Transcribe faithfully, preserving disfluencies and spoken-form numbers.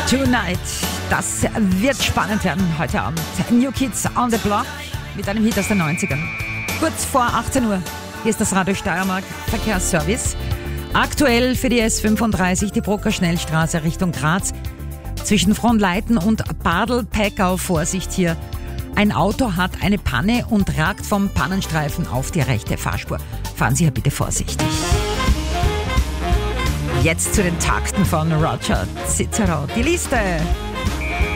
Tonight. Das wird spannend werden heute Abend. New Kids on the Block mit einem Hit aus den neunzigern. Kurz vor achtzehn Uhr. Hier ist das Radio Steiermark Verkehrsservice. Aktuell für die S fünfunddreißig die Brucker Schnellstraße Richtung Graz. Zwischen Fronleiten und Badl-Peckau Vorsicht hier. Ein Auto hat eine Panne und ragt vom Pannenstreifen auf die rechte Fahrspur. Fahren Sie hier bitte vorsichtig. Jetzt zu den Takten von Roger Cicero. Die Liste.